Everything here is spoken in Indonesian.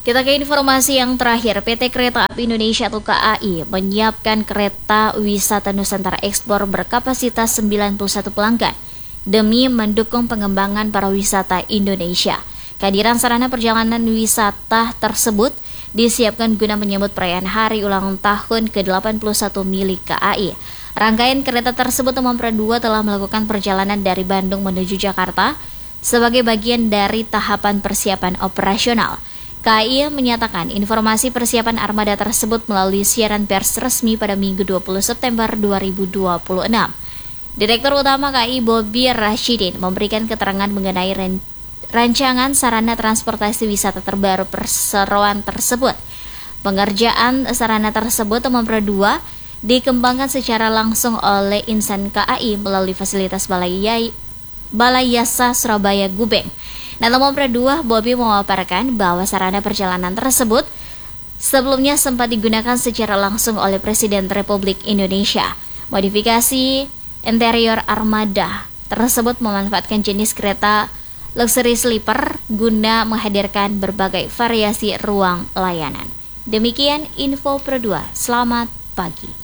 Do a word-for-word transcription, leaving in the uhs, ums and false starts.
Kita ke informasi yang terakhir. P T Kereta Api Indonesia atau K A I menyiapkan kereta wisata Nusantara Ekspor berkapasitas sembilan puluh satu pelanggan demi mendukung pengembangan pariwisata Indonesia. Kehadiran sarana perjalanan wisata tersebut disiapkan guna menyambut perayaan hari ulang tahun ke delapan puluh satu milik K A I. Rangkaian kereta tersebut nomor dua telah melakukan perjalanan dari Bandung menuju Jakarta sebagai bagian dari tahapan persiapan operasional. K A I menyatakan informasi persiapan armada tersebut melalui siaran pers resmi pada Minggu dua puluh September dua ribu dua puluh enam. Direktur Utama K A I Bobi Rashidin memberikan keterangan mengenai ren- rancangan sarana transportasi wisata terbaru perseroan tersebut. Pengerjaan sarana tersebut nomor dua dikembangkan secara langsung oleh insan K A I melalui fasilitas Balai, Balai Yasa Surabaya Gubeng. Nah, nomor dua, Bobi memaparkan bahwa sarana perjalanan tersebut sebelumnya sempat digunakan secara langsung oleh Presiden Republik Indonesia. Modifikasi interior armada tersebut memanfaatkan jenis kereta luxury sleeper guna menghadirkan berbagai variasi ruang layanan. Demikian info Pro dua. Selamat pagi.